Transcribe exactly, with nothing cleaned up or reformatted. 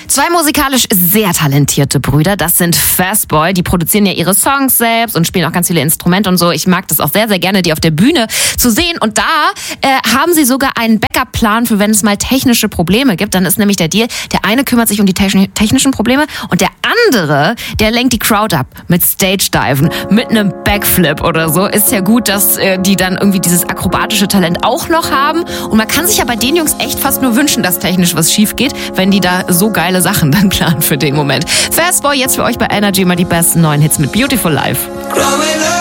Zwei musikalisch sehr talentierte Brüder, das sind Fastboy, die produzieren ja ihre Songs selbst und spielen auch ganz viele Instrumente und so. Ich mag das auch sehr, sehr gerne, die auf der Bühne zu sehen. Und da äh, haben sie sogar einen Backup-Plan für, wenn es mal technische Probleme gibt. Dann ist nämlich der Deal, der eine kümmert sich um die technischen Probleme und der andere, der lenkt die Crowd ab mit Stage-Diven, mit einem Backflip oder so. Ist ja gut, dass äh, die dann irgendwie dieses akrobatische Talent auch noch haben. Und man kann sich ja bei den Jungs echt fast nur wünschen, dass technisch was schief geht, wenn die da so geile Sachen dann planen für den Moment. Fastboy jetzt für euch bei Energy mal die besten neuen Hits mit Beautiful Life.